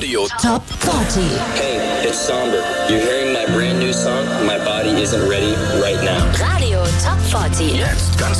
Radio Top 40. Hey, it's Somber. You're hearing my brand new song, My Body Isn't Ready, right now. Radio Top 40. Jetzt ganz